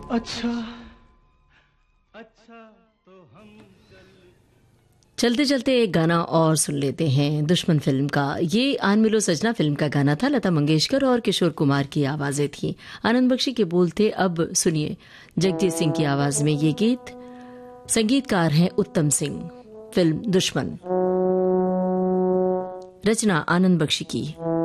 अच्छा अच्छा तो हम चलते चलते एक गाना और सुन लेते हैं दुश्मन फिल्म का। ये आन मिलो सजना फिल्म का गाना था। लता मंगेशकर और किशोर कुमार की आवाजें थी, आनंद बख्शी के बोल थे। अब सुनिए जगजीत सिंह की आवाज में ये गीत। संगीतकार हैं उत्तम सिंह। फिल्म दुश्मन, रचना आनंद बख्शी की।